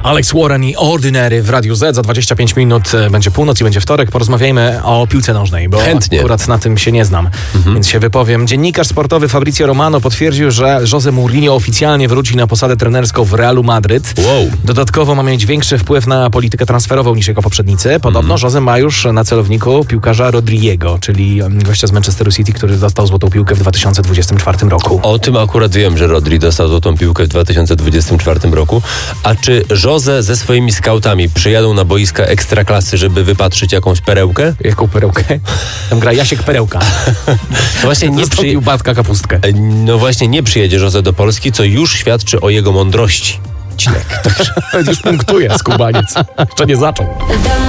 Alex Warren i Ordinary w Radiu Z. Za 25 minut będzie północ i będzie wtorek. Porozmawiajmy o piłce nożnej, bo chętnie. Akurat na tym się nie znam, więc się wypowiem. Dziennikarz sportowy Fabrizio Romano potwierdził, że José Mourinho oficjalnie wróci na posadę trenerską w Realu Madryt. Wow. Dodatkowo ma mieć większy wpływ na politykę transferową niż jego poprzednicy. Podobno José ma już na celowniku piłkarza Rodrigo, czyli gościa z Manchesteru City, który dostał złotą piłkę w 2024 roku. O tym akurat wiem, że Rodri dostał złotą piłkę w 2024 roku. A czy José ze swoimi skautami przyjadą na boiska ekstraklasy, żeby wypatrzyć jakąś perełkę? Jaką perełkę? Tam gra Jasiek Perełka. No właśnie Zastąpił Bartka Kapustkę. No właśnie nie przyjedzie José do Polski, co już świadczy o jego mądrości. Już punktuje skubaniec. Jeszcze nie zaczął.